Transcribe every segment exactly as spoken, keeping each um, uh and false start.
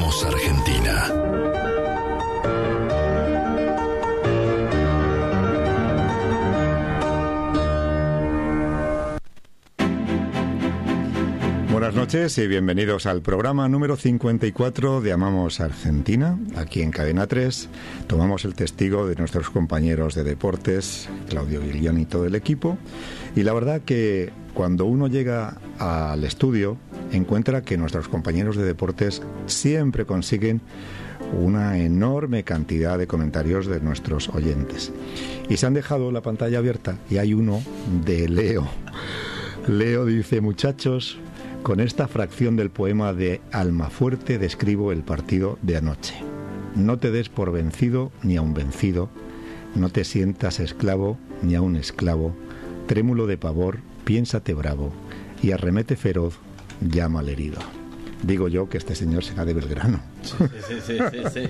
Llamamos Argentina. Buenas noches y bienvenidos al programa número cincuenta y cuatro de Amamos Argentina. Aquí en Cadena tres tomamos el testigo de nuestros compañeros de deportes, Claudio Guillón y todo el equipo. Y la verdad que cuando uno llega al estudio encuentra que nuestros compañeros de deportes siempre consiguen una enorme cantidad de comentarios de nuestros oyentes. Y se han dejado la pantalla abierta y hay uno de Leo. Leo dice: muchachos, con esta fracción del poema de Almafuerte describo el partido de anoche. No te des por vencido ni a un vencido, no te sientas esclavo ni a un esclavo, trémulo de pavor, piénsate bravo, y arremete feroz, llama al herido. Digo yo que este señor será de Belgrano. Sí, sí, sí, sí, sí.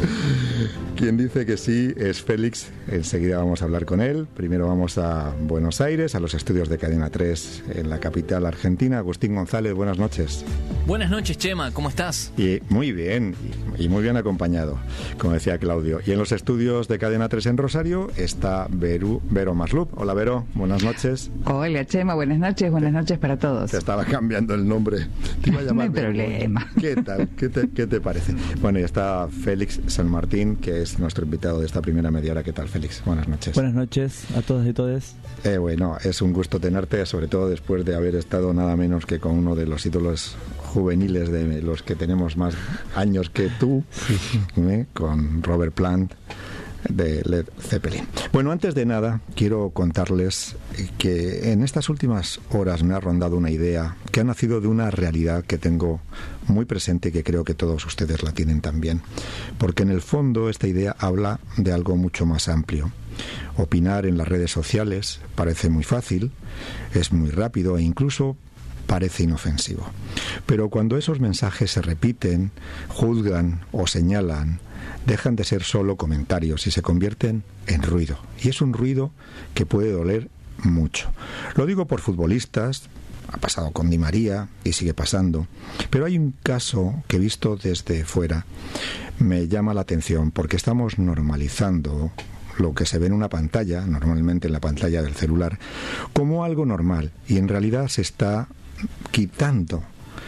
Quien dice que sí es Félix. Enseguida vamos a hablar con él. Primero vamos a Buenos Aires, a los estudios de Cadena tres en la capital argentina. Agustín González, buenas noches. Buenas noches, Chema, ¿cómo estás? Y muy bien, y muy bien acompañado, como decía Claudio. Y en los estudios de Cadena tres en Rosario está Vero, Vero Maslup. Hola, Vero, buenas noches. Hola, Chema, buenas noches, buenas noches para todos. Te estaba cambiando el nombre. Te iba a llamar. No hay problema. ¿Qué tal? ¿Qué te, qué te parece? Bueno, y está Félix San Martín, que es nuestro invitado de esta primera media hora. ¿Qué tal, Félix? Buenas noches. Buenas noches a todos y todes. Eh, bueno, es un gusto tenerte, sobre todo después de haber estado nada menos que con uno de los ídolos juveniles de los que tenemos más años que tú, ¿eh? Con Robert Plant de Led Zeppelin. Bueno, antes de nada quiero contarles que en estas últimas horas me ha rondado una idea que ha nacido de una realidad que tengo muy presente y que creo que todos ustedes la tienen también, porque en el fondo esta idea habla de algo mucho más amplio. Opinar en las redes sociales parece muy fácil, es muy rápido e incluso parece inofensivo. Pero cuando esos mensajes se repiten, juzgan o señalan, dejan de ser solo comentarios y se convierten en ruido. Y es un ruido que puede doler mucho. Lo digo por futbolistas, ha pasado con Di María y sigue pasando, pero hay un caso que visto desde fuera me llama la atención porque estamos normalizando lo que se ve en una pantalla, normalmente en la pantalla del celular, como algo normal, y en realidad se está quitando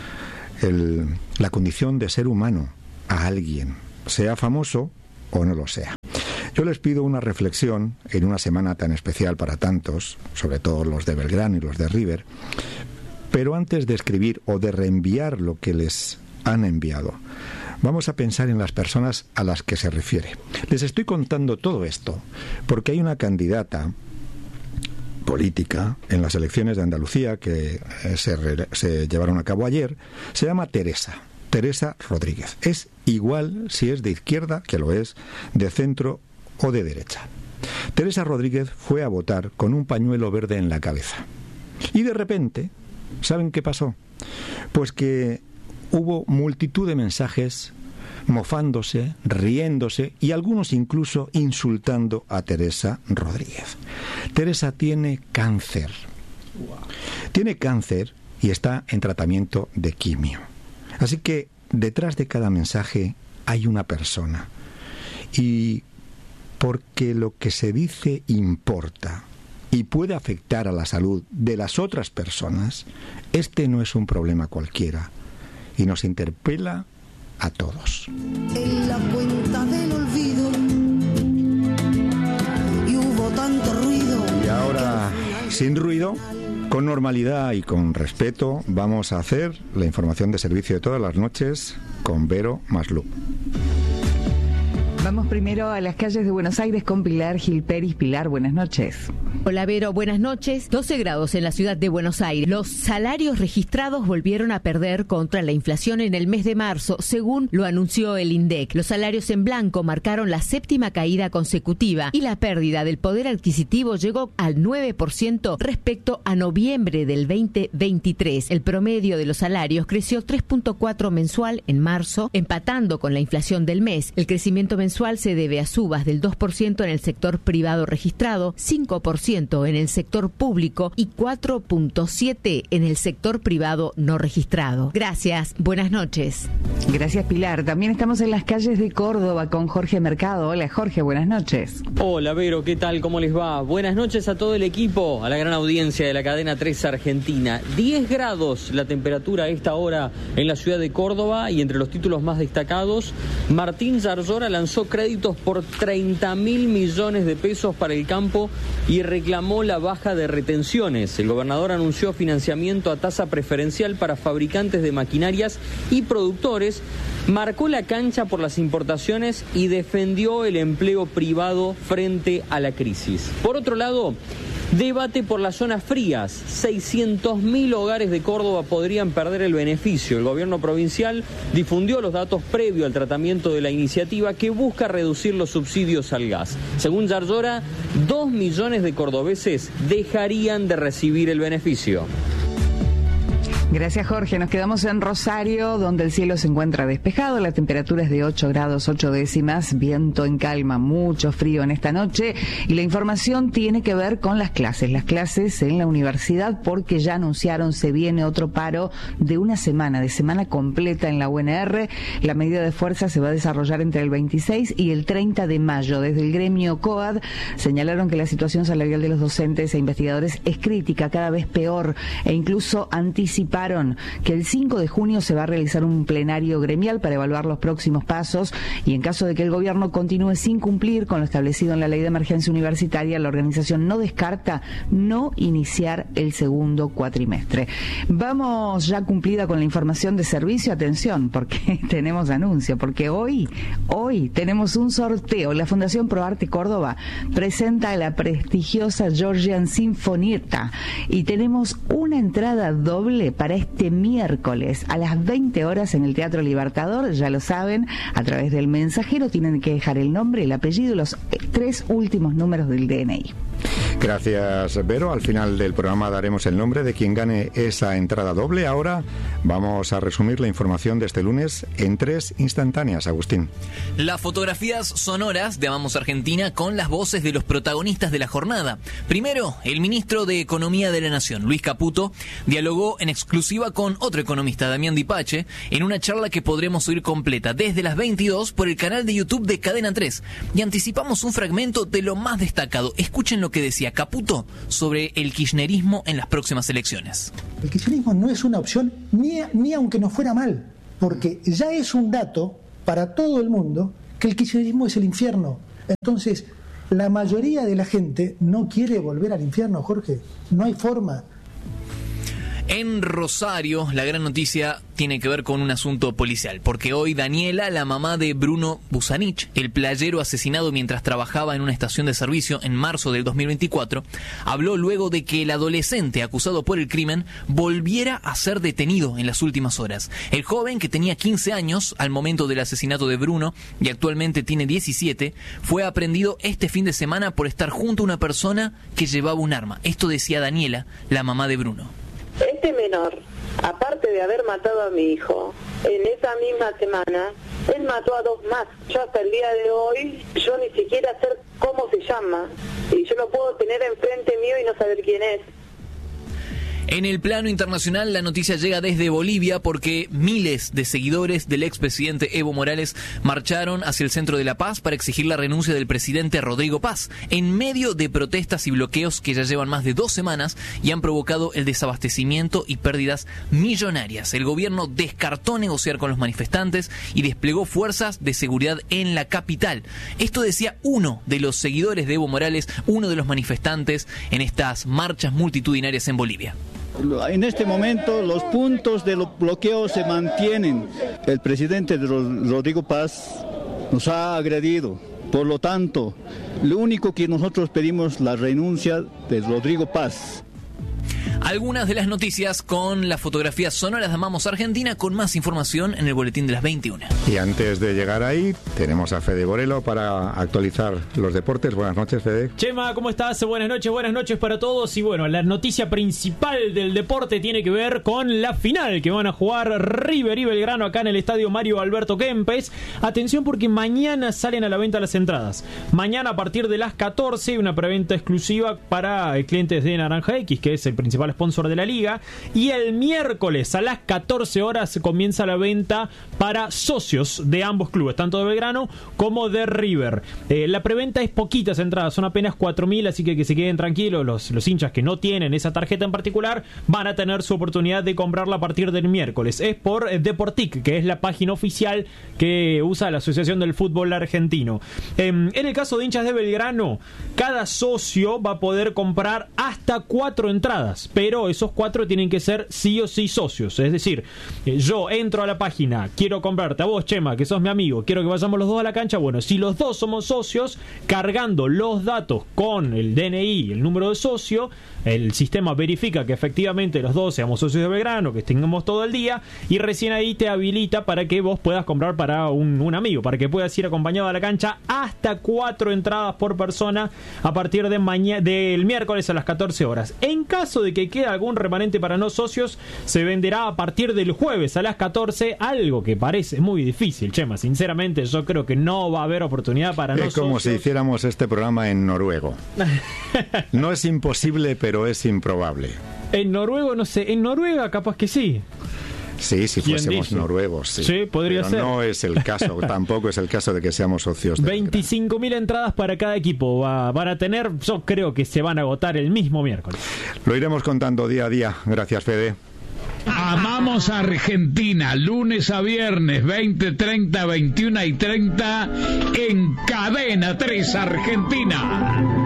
el, la condición de ser humano a alguien, sea famoso o no lo sea. Yo les pido una reflexión en una semana tan especial para tantos, sobre todo los de Belgrano y los de River, pero antes de escribir o de reenviar lo que les han enviado, vamos a pensar en las personas a las que se refiere. Les estoy contando todo esto porque hay una candidata política en las elecciones de Andalucía que se, re, se llevaron a cabo ayer. Se llama Teresa, Teresa Rodríguez. Es igual si es de izquierda, que lo es, de centro o de derecha. Teresa Rodríguez fue a votar con un pañuelo verde en la cabeza. Y de repente, ¿saben qué pasó? Pues que hubo multitud de mensajes mofándose, riéndose y algunos incluso insultando a Teresa Rodríguez. Teresa tiene cáncer. Tiene cáncer y está en tratamiento de quimio. Así que detrás de cada mensaje hay una persona. Y porque lo que se dice importa y puede afectar a la salud de las otras personas, este no es un problema cualquiera y nos interpela a todos. En la cuenta del olvido y hubo tanto ruido. Y ahora, sin ruido, con normalidad y con respeto, vamos a hacer la información de servicio de todas las noches con Vero Maslup. Vamos primero a las calles de Buenos Aires con Pilar Gil Peris. Pilar, buenas noches. Hola Vero, buenas noches. doce grados en la ciudad de Buenos Aires. Los salarios registrados volvieron a perder contra la inflación en el mes de marzo, según lo anunció el INDEC. Los salarios en blanco marcaron la séptima caída consecutiva y la pérdida del poder adquisitivo llegó al nueve por ciento respecto a noviembre del veinte veintitrés. El promedio de los salarios creció tres punto cuatro mensual en marzo, empatando con la inflación del mes. El crecimiento mensual mensual se debe a subas del dos por ciento en el sector privado registrado, cinco por ciento en el sector público y cuatro punto siete por ciento en el sector privado no registrado. Gracias, buenas noches. Gracias, Pilar. También estamos en las calles de Córdoba con Jorge Mercado. Hola, Jorge, buenas noches. Hola, Vero, ¿qué tal? ¿Cómo les va? Buenas noches a todo el equipo, a la gran audiencia de la cadena tres Argentina. diez grados la temperatura a esta hora en la ciudad de Córdoba, y entre los títulos más destacados, Martín Zarzora lanzó créditos por treinta mil millones de pesos para el campo y reclamó la baja de retenciones. El gobernador anunció financiamiento a tasa preferencial para fabricantes de maquinarias y productores, marcó la cancha por las importaciones y defendió el empleo privado frente a la crisis. Por otro lado, debate por las zonas frías. seiscientos mil hogares de Córdoba podrían perder el beneficio. El gobierno provincial difundió los datos previo al tratamiento de la iniciativa que busca reducir los subsidios al gas. Según Zarzora, dos millones de cordobeses dejarían de recibir el beneficio. Gracias, Jorge. Nos quedamos en Rosario, donde el cielo se encuentra despejado. La temperatura es de ocho grados ocho décimas, viento en calma, mucho frío en esta noche. Y la información tiene que ver con las clases. Las clases en la universidad, porque ya anunciaron, se viene otro paro de una semana, de semana completa en la U N R. La medida de fuerza se va a desarrollar entre el veintiséis y el treinta de mayo. Desde el gremio COAD señalaron que la situación salarial de los docentes e investigadores es crítica, cada vez peor, e incluso anticiparon que el cinco de junio se va a realizar un plenario gremial para evaluar los próximos pasos, y en caso de que el gobierno continúe sin cumplir con lo establecido en la ley de emergencia universitaria, la organización no descarta no iniciar el segundo cuatrimestre. Vamos ya cumplida con la información de servicio. Atención, porque tenemos anuncio, porque hoy, hoy tenemos un sorteo. La Fundación ProArte Córdoba presenta la prestigiosa Georgian Sinfonietta y tenemos una entrada doble para este miércoles a las veinte horas en el Teatro Libertador. Ya lo saben, a través del mensajero tienen que dejar el nombre, el apellido y los tres últimos números del D N I. Gracias, Vero. Al final del programa daremos el nombre de quien gane esa entrada doble. Ahora vamos a resumir la información de este lunes en tres instantáneas. Agustín. Las fotografías sonoras de Amamos Argentina con las voces de los protagonistas de la jornada. Primero, el ministro de Economía de la Nación, Luis Caputo, dialogó en exclusiva con otro economista, Damián Dipache, en una charla que podremos oír completa desde las veintidós por el canal de YouTube de Cadena tres. Y anticipamos un fragmento de lo más destacado. Escuchen lo que decía Caputo sobre el kirchnerismo en las próximas elecciones. El kirchnerismo no es una opción ni, ni aunque nos fuera mal, porque ya es un dato para todo el mundo que el kirchnerismo es el infierno. Entonces, la mayoría de la gente no quiere volver al infierno, Jorge. No hay forma. En Rosario, la gran noticia tiene que ver con un asunto policial, porque hoy Daniela, la mamá de Bruno Busanich, el playero asesinado mientras trabajaba en una estación de servicio en marzo del dos mil veinticuatro, habló luego de que el adolescente acusado por el crimen volviera a ser detenido en las últimas horas. El joven, que tenía quince años al momento del asesinato de Bruno y actualmente tiene diecisiete, fue aprehendido este fin de semana por estar junto a una persona que llevaba un arma. Esto decía Daniela, la mamá de Bruno. Este menor, aparte de haber matado a mi hijo, en esa misma semana, él mató a dos más. Yo hasta el día de hoy, yo ni siquiera sé cómo se llama, y yo lo puedo tener enfrente mío y no saber quién es. En el plano internacional, la noticia llega desde Bolivia porque miles de seguidores del expresidente Evo Morales marcharon hacia el centro de La Paz para exigir la renuncia del presidente Rodrigo Paz, en medio de protestas y bloqueos que ya llevan más de dos semanas y han provocado el desabastecimiento y pérdidas millonarias. El gobierno descartó negociar con los manifestantes y desplegó fuerzas de seguridad en la capital. Esto decía uno de los seguidores de Evo Morales, uno de los manifestantes en estas marchas multitudinarias en Bolivia. En este momento los puntos de bloqueo se mantienen. El presidente Rodrigo Paz nos ha agredido. Por lo tanto, lo único que nosotros pedimos es la renuncia de Rodrigo Paz. Algunas de las noticias con las fotografías sonoras de Amamos Argentina, con más información en el boletín de las veintiuna. Y antes de llegar ahí, tenemos a Fede Borelo para actualizar los deportes. Buenas noches, Fede. Chema, ¿cómo estás? Buenas noches, buenas noches para todos. Y bueno, la noticia principal del deporte tiene que ver con la final que van a jugar River y Belgrano acá en el estadio Mario Alberto Kempes. Atención porque mañana salen a la venta las entradas. Mañana a partir de las catorce, una preventa exclusiva para clientes de Naranja X, que es el principal sponsor de la liga. Y el miércoles a las catorce horas comienza la venta para socios de ambos clubes, tanto de Belgrano como de River. Eh, la preventa es poquitas entradas, son apenas cuatro mil, así que que se queden tranquilos. Los, los hinchas que no tienen esa tarjeta en particular van a tener su oportunidad de comprarla a partir del miércoles. Es por Deportic, que es la página oficial que usa la Asociación del Fútbol Argentino. Eh, en el caso de hinchas de Belgrano, cada socio va a poder comprar hasta cuatro entradas, pero esos cuatro tienen que ser sí o sí socios. Es decir, yo entro a la página, quiero comprarte a vos, Chema, que sos mi amigo, quiero que vayamos los dos a la cancha. Bueno, si los dos somos socios, cargando los datos con el D N I, el número de socio, el sistema verifica que efectivamente los dos seamos socios de Belgrano, que tengamos todo el día, y recién ahí te habilita para que vos puedas comprar para un, un amigo, para que puedas ir acompañado a la cancha, hasta cuatro entradas por persona a partir de mañana, del miércoles a las catorce horas. En caso de que quede algún remanente para no socios, se venderá a partir del jueves a las catorce, algo que parece muy difícil, Chema. Sinceramente, yo creo que no va a haber oportunidad para no socios. Es como si hiciéramos este programa en noruego. No es imposible, pero es improbable. En noruego, no sé. En Noruega, capaz que sí. Sí, si fuésemos dice? noruegos, sí. Sí, podría pero ser. No es el caso, tampoco es el caso de que seamos socios. veinticinco mil entradas para cada equipo va, van a tener. Yo creo que se van a agotar el mismo miércoles. Lo iremos contando día a día. Gracias, Fede. Amamos Argentina, lunes a viernes, veinte, treinta, veintiuno y treinta, en Cadena tres Argentina.